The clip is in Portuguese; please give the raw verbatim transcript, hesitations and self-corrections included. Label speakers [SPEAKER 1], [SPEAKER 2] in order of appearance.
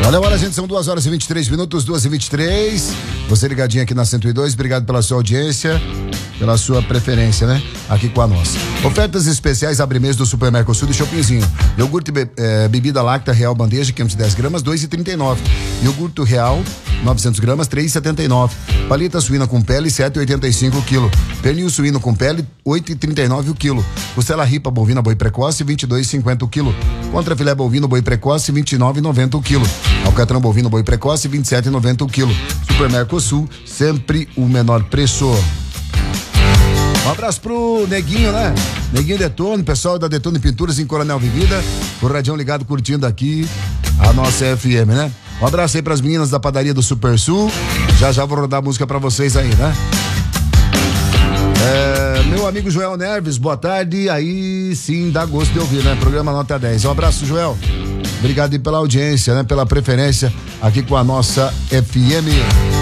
[SPEAKER 1] Olha, agora, gente, são duas horas e vinte e três minutos, duas e vinte e três. Você ligadinho aqui na cento e dois, obrigado pela sua audiência, pela sua preferência, né? Aqui com a nossa. Ofertas especiais abre mês do Supermercosul e Shoppingzinho. Iogurte be, é, bebida láctea Real Bandeja, quinhentos e dez gramas, dois e trinta e nove. Iogurte Real, novecentos gramas, três e setenta e nove. Paleta suína com pele, sete e oitenta e cinco o quilo. Pernil suíno com pele, oito e trinta e nove o quilo. Costela ripa bovina boi precoce, vinte e dois e cinquenta o quilo. Contra filé bovino boi precoce, vinte e nove e noventa o quilo. Alcatrão bovino boi precoce, vinte e sete e noventa o quilo. Supermercosul, sempre o menor preço. Um abraço pro Neguinho, né? Neguinho Detone, pessoal da Detone Pinturas em Coronel Vivida, o radião ligado curtindo aqui a nossa F M, né? Um abraço aí pras meninas da padaria do Super Sul. Já já vou rodar a música pra vocês aí, né? É, meu amigo Joel Neves, boa tarde. Aí sim dá gosto de ouvir, né? Programa Nota dez. Um abraço, Joel. Obrigado aí pela audiência, né? Pela preferência aqui com a nossa F M.